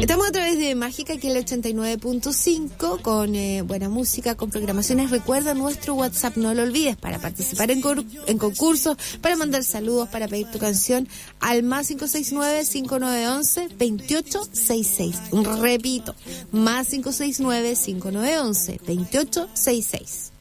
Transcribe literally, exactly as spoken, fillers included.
Estamos a través de Mágica, aquí en el ochenta y nueve punto cinco, con eh, buena música, con programaciones. Recuerda nuestro WhatsApp, no lo olvides, para participar en, cor- en concursos, para mandar saludos, para pedir tu canción, al más cinco seis nueve, cinco nueve uno uno, dos ocho seis seis. Repito, más cinco seis nueve, cinco nueve uno uno, dos ocho seis seis.